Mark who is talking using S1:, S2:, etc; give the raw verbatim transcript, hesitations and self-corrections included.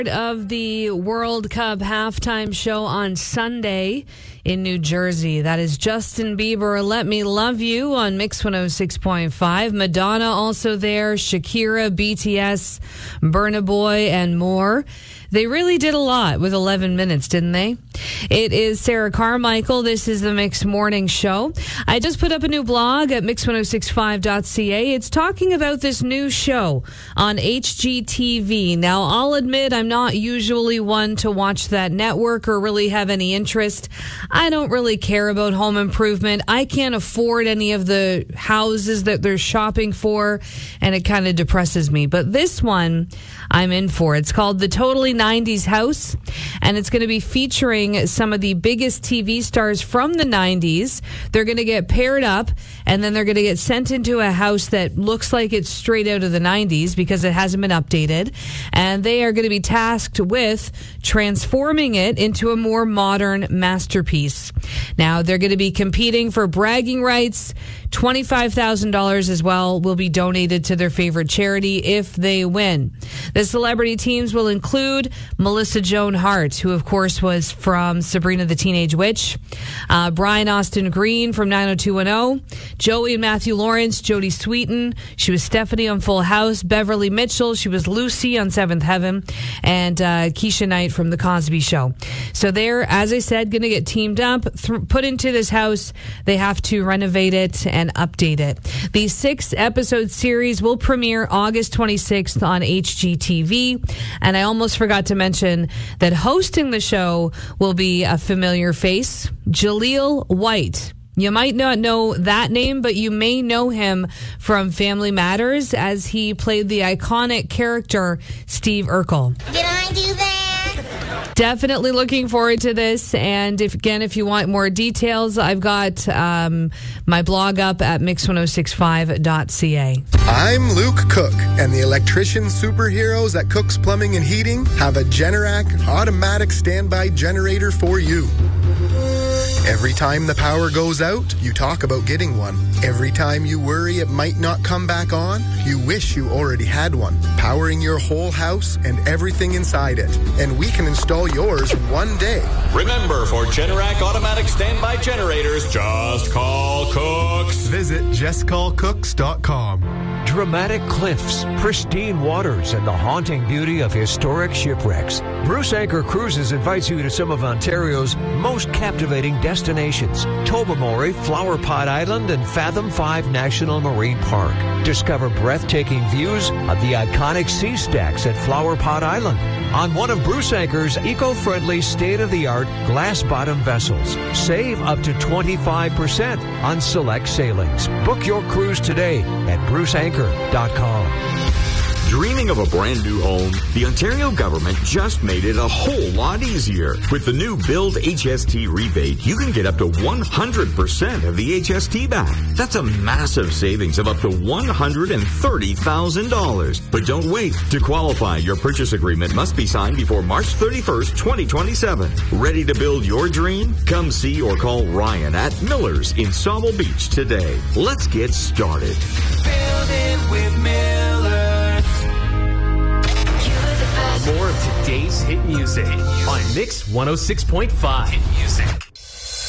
S1: Of the World Cup halftime show on Sunday in New Jersey. That is Justin Bieber, Let Me Love You on Mix one oh six point five. Madonna also there, Shakira, B T S, Burna Boy, and more. They really did a lot with eleven minutes, didn't they? It is Sarah Carmichael. This is the Mix Morning Show. I just put up a new blog at mix ten sixty-five dot c a. It's talking about this new show on H G T V. Now, I'll admit I'm not usually one to watch that network or really have any interest. I don't really care about home improvement. I can't afford any of the houses that they're shopping for, and it kind of depresses me. But this one, I'm in for. It's called The Totally nineties House, and it's going to be featuring some of the biggest T V stars from the nineties. They're going to get paired up, and then they're going to get sent into a house that looks like it's straight out of the nineties because it hasn't been updated, and they are going to be tasked with transforming it into a more modern masterpiece. Now, they're going to be competing for bragging rights. twenty-five thousand dollars as well will be donated to their favorite charity if they win. The celebrity teams will include Melissa Joan Hart, who of course was from Sabrina the Teenage Witch, uh, Brian Austin Green from nine oh two one oh, Joey and Matthew Lawrence, Jodie Sweetin, she was Stephanie on Full House, Beverly Mitchell, she was Lucy on Seventh Heaven, and uh, Keisha Knight from The Cosby Show. So they're, as I said, going to get teamed up, th- put into this house. They have to renovate it and update it. The six episode series will premiere August twenty-sixth on H G T V. And I almost forgot to mention that hosting the show will be a familiar face, Jaleel White. You might not know that name, but you may know him from Family Matters as he played the iconic character Steve Urkel.
S2: Did I do that?
S1: Definitely looking forward to this. And if again, if you want more details, I've got um, my blog up at mix ten sixty-five dot c a.
S3: I'm Luke Cook, and the electrician superheroes at Cook's Plumbing and Heating have a Generac automatic standby generator for you. Every time the power goes out, you talk about getting one. Every time you worry it might not come back on, you wish you already had one, powering your whole house and everything inside it. And we can install yours one day.
S4: Remember, for Generac automatic standby generators, just call Cooks.
S3: Visit just call cooks dot com.
S5: Dramatic cliffs, pristine waters, and the haunting beauty of historic shipwrecks. Bruce Anchor Cruises invites you to some of Ontario's most captivating destinations: Tobermory, Flower Pot Island, and Fathom five National Marine Park. Discover breathtaking views of the iconic sea stacks at Flower Pot Island on one of Bruce Anchor's eco-friendly, state-of-the-art glass-bottom vessels. Save up to twenty-five percent on select sailings. Book your cruise today at bruce anchor dot com.
S4: Dreaming of a brand new home? The Ontario government just made it a whole lot easier. With the new Build H S T rebate, you can get up to one hundred percent of the H S T back. That's a massive savings of up to one hundred thirty thousand dollars. But don't wait. To qualify, your purchase agreement must be signed before March thirty-first, twenty twenty-seven. Ready to build your dream? Come see or call Ryan at Miller's in Sauble Beach today. Let's get started.
S6: Build it with Miller. More of today's hit music on Mix one oh six point five. Hit music.